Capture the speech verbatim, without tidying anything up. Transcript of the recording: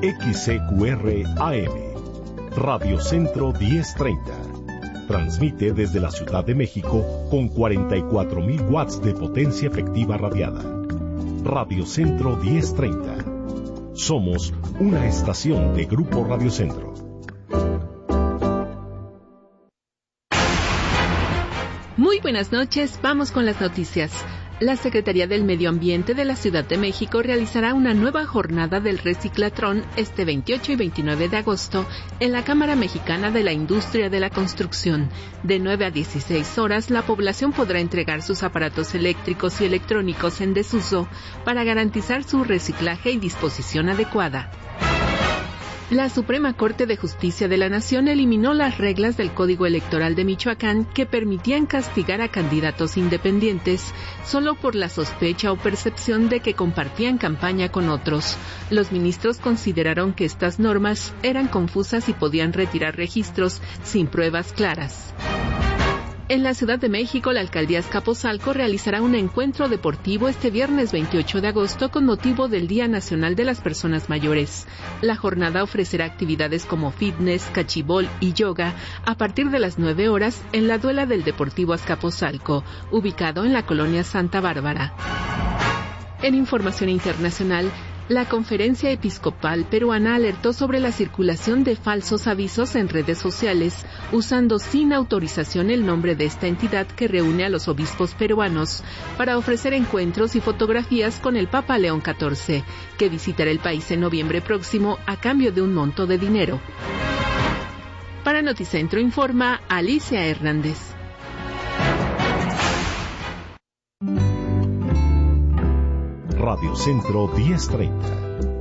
X C Q R A M, Radio Centro diez treinta. Transmite desde la Ciudad de México con cuarenta y cuatro mil watts de potencia efectiva radiada. Radio Centro diez treinta. Somos una estación de Grupo Radio Centro. Muy buenas noches, vamos con las noticias. La Secretaría del Medio Ambiente de la Ciudad de México realizará una nueva jornada del Reciclatrón este veintiocho y veintinueve de agosto en la Cámara Mexicana de la Industria de la Construcción. De nueve a dieciséis horas, la población podrá entregar sus aparatos eléctricos y electrónicos en desuso para garantizar su reciclaje y disposición adecuada. La Suprema Corte de Justicia de la Nación eliminó las reglas del Código Electoral de Michoacán que permitían castigar a candidatos independientes solo por la sospecha o percepción de que compartían campaña con otros. Los ministros consideraron que estas normas eran confusas y podían retirar registros sin pruebas claras. En la Ciudad de México, la Alcaldía Azcapotzalco realizará un encuentro deportivo este viernes veintiocho de agosto con motivo del Día Nacional de las Personas Mayores. La jornada ofrecerá actividades como fitness, cachibol y yoga a partir de las nueve horas en la duela del Deportivo Azcapotzalco, ubicado en la colonia Santa Bárbara. En información internacional, la Conferencia Episcopal Peruana alertó sobre la circulación de falsos avisos en redes sociales, usando sin autorización el nombre de esta entidad que reúne a los obispos peruanos para ofrecer encuentros y fotografías con el Papa León catorce, que visitará el país en noviembre próximo a cambio de un monto de dinero. Para Noticentro informa Alicia Hernández. Radio Centro diez treinta.